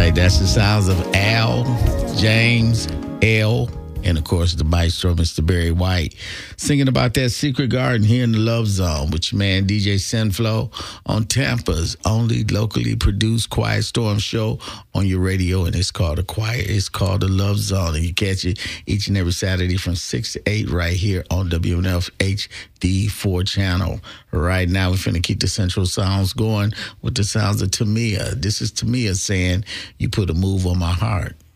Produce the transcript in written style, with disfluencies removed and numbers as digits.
right, that's the sounds of Al, James, L, and of course the maestro, Mr. Barry White, singing about that secret garden here in the Love Zone with your man DJ Sinflow on Tampa's only locally produced Quiet Storm show on your radio, and it's called the Love Zone, and you catch it each and every Saturday from 6 to 8 right here on WNF HD4 channel. Right now, we're finna keep the Central Sounds going with the sounds of Tamia. This is Tamia saying, "You put a move on my heart."